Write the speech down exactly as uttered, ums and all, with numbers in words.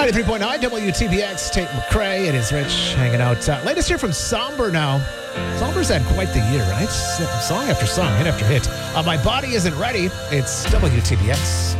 ninety-three point nine W T B X, Tate McRae. It is Rich hanging out. Uh, latest here from Somber now. Somber's had quite the year, right? Song after song, hit after hit. Uh, My Body Isn't Ready. It's W T B X.